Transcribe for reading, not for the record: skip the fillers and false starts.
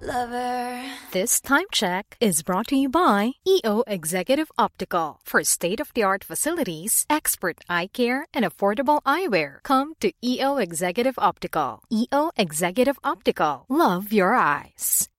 Lover. This time check is brought to you by EO Executive Optical. For state-of-the-art facilities, expert eye care, and affordable eyewear, come to EO Executive Optical. EO Executive Optical. Love your eyes.